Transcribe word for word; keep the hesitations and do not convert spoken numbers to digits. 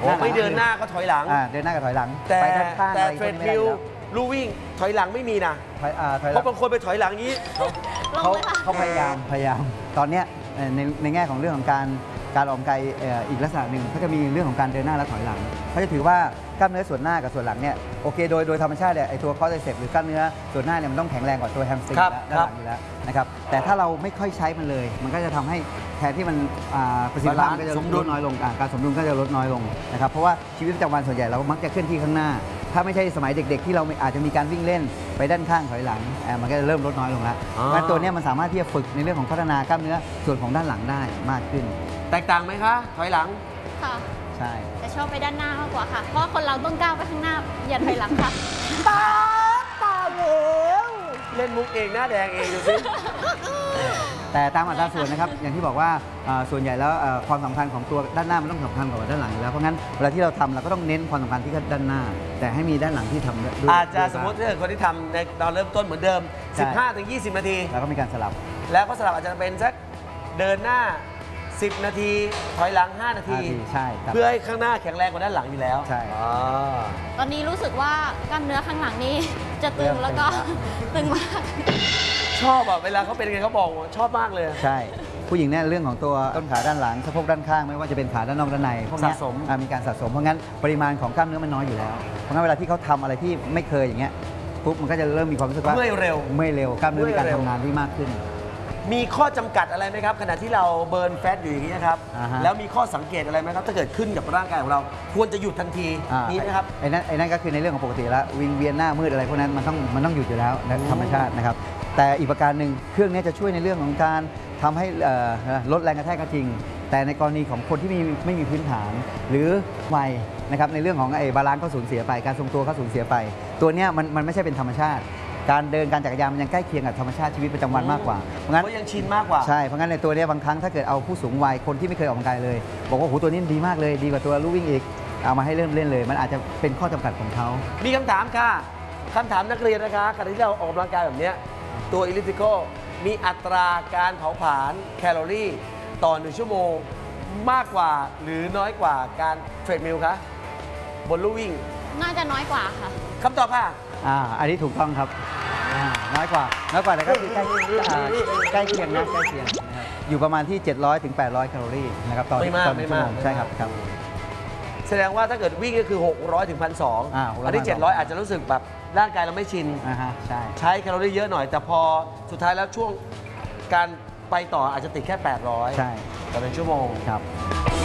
ไม่เดินหน้าก็ถอยหลังเดินหน้ากับถอยหลังแต่ไปด้านข้างแต่เทรดมิลลู่วิ่งถอยหลังไม่มีนะเพราะบางคนไปถอยหลังนี้เขาเขาพยายามพยายามตอนเนี้ยในในแง่ของเรื่องของการการออกกำลังกายอีกลักษณะหนึ่งเขาจะมีเรื่องของการเดินหน้าและถอยหลังเขาจะถือว่ากล้ามเนื้อส่วนหน้ากับส่วนหลังเนี่ยโอเคโดยโดยธรรมชาติเนี่ยไอตัวคอร์ไตรเซปหรือกล้ามเนื้อส่วนหน้าเนี่ยมันต้องแข็งแรงกว่าตัวแฮมสตริงด้านหลังอยู่แล้วนะครับแต่ถ้าเราไม่ค่อยใช้มันเลยมันก็จะทำให้แทนที่มันประสิทธิภาพก็จะลดน้อยลงการสมดุลก็จะลดน้อยลงนะครับเพราะว่าชีวิตประจำวันส่วนใหญ่เรามักจะเคลื่อนที่ข้างหน้าถ้าไม่ใช่สมัยเด็กๆที่เราอาจจะมีการวิ่งเล่นไปด้านข้างถอยหลังมันก็จะเริ่มลดน้อยลงแล้วงั้นตัวนี้มันสามารถที่จะฝึกในเรื่องของพัฒนากล้ามเนื้อส่วนของด้านหลังได้มากขึ้นแตกต่างไหมคะถอยหลังค่ะใช่จะชอบไปด้านหน้ามากกว่าค่ะเพราะคนเราต้องก้าวไปข้างหน้าอย่าถอยหลังค่ะตาตาเหลวเล่นมุกเองหน้าแดงเองดูสิแต่ตามอัตราส่วนนะครับอย่างที่บอกว่าส่วนใหญ่แล้วความสำคัญของตัวด้านหน้ามันต้องสำคัญกว่าด้านหลังอยู่แล้วเพราะงั้นเวลาที่เราทำเราก็ต้องเน้นความสำคัญที่ด้านหน้าแต่ให้มีด้านหลังที่ทำด้วยอาจจะสมมติถ้าเกิดคนที่ทำในตอนเริ่มต้นเหมือนเดิม สิบห้าถึงยี่สิบ นาทีแล้วก็มีการสลับแล้วก็สลับอาจจะเป็นสักเดินหน้าสิบนาทีถอยหลังห้านาทีใช่เพื่อให้ข้างหน้าแข็งแรงกว่าด้านหลังอยู่แล้วใช่ตอนนี้รู้สึกว่ากล้ามเนื้อข้างหลังนี่จะตึงแล้วก็ตึงมากชอบอ่ะเวลาเขาเป็นไงเขาบอกชอบมากเลยใช่ผู้หญิงเนี่ยเรื่องของตัวต้นขาด้านหลังสะโพกด้านข้างไม่ว่าจะเป็นขาด้านนอกด้านในพวกนี้มีการสะสมเพราะงั้นปริมาณของกล้ามเนื้อมันน้อยอยู่แล้วเพราะงั้นเวลาที่เขาทำอะไรที่ไม่เคยอย่างเงี้ยปุ๊บมันก็จะเริ่มมีความรู้สึกว่าเมื่อยเร็วเมื่อยเร็วกล้ามเนื้อมีการทำงานที่มากขึ้นมีข้อจำกัดอะไรไหมครับขณะที่เราเบิร์นแฟตอยู่อย่างนี้นะครับแล้วมีข้อสังเกตอะไรไหมครับถ้าเกิดขึ้นกับร่างกายของเราควรจะหยุดทันทีนี้ไหมครับไอ้นั่นไอ้นั่นก็คือในเรื่องของปกติแล้ววิงเวียนหน้ามืดอะไรพวกนั้นมันต้องมันต้องหยุดอยู่แล้วธรรมชาตินะครับแต่อีกประการหนึ่งเครื่องนี้จะช่วยในเรื่องของการทำให้ลดแรงกระแทกก็จริงแต่ในกรณีของคนที่ไม่ไม่มีพื้นฐานหรือวัยนะครับในเรื่องของไอ้บาลานซ์เขาสูญเสียไปการทรงตัวเขาสูญเสียไปตัวเนี้ยมันมันไม่ใช่เป็นธรรมชาติการเดินการจักรยานมันยังใกล้เคียงกับธรรมชาติชีวิตประจำวันมากกว่าเพราะงั้นก็ยังชินมากกว่าใช่เพราะงั้นในตัวนี้บางครั้งถ้าเกิดเอาผู้สูงวัยคนที่ไม่เคยออกกำลังกายเลยบอกว่าโอ้โหตัวนี้ดีมากเลยดีกว่าตัวลู่วิ่งอีกเอามาให้เริ่มเล่นเลยมันอาจจะเป็นข้อจำกัดของเขามีคำถามค่ะคำถามนักเรียนนะคะขณะที่เราออกกำลังกายแบบนี้ตัว Elliptical มีอัตราการเผาผลาญแคลอรี่ต่อหนึ่งชั่วโมงมากกว่าหรือน้อยกว่าการเทรดมิลคะบนลู่วิ่งน่าจะน้อยกว่าค่ะคำตอบค่ะอ่าอันนี้ถูกต้องครับน้อยกว่าน้อยกว่าแต่ก็คือใกล้ใกล้เคียงนะใกล้เคียงนะครับอยู่ประมาณที่เจ็ดร้อยถึงแปดร้อยแคลอรี่นะครับต่อต่อชั่วโมงใช่ครับครับแสดงว่าถ้าเกิดวิ่งก็คือหกร้อยถึงหนึ่งพันสองร้อยอันนี้เจ็ดร้อยอาจจะรู้สึกแบบร่างกายเราไม่ชินใช่ใช้แคลอรี่เยอะหน่อยแต่พอสุดท้ายแล้วช่วงการไปต่ออาจจะติดแค่แปดร้อยใช่ต่อหนึ่งชั่วโมงครับ